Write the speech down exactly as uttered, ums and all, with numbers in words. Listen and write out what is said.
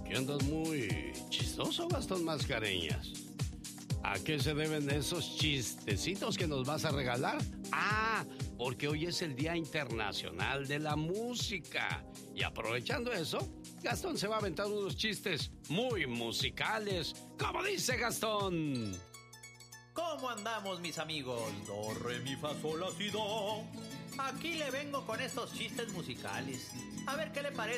Que andas muy chistoso, Gastón Mascareñas. ¿A qué se deben esos chistecitos que nos vas a regalar? Ah, porque hoy es el Día Internacional de la Música. Y aprovechando eso, Gastón se va a aventar unos chistes muy musicales. ¿Cómo dice Gastón? ¿Cómo andamos, mis amigos? Do, re, mi, fa, sol, la, si, do. Aquí le vengo con estos chistes musicales. A ver qué le parece.